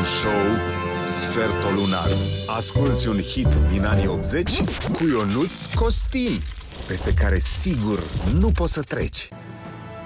un show sfertolunar. Asculți un hit din anii 80 cu Ionuț Costin, peste care sigur nu poți să treci.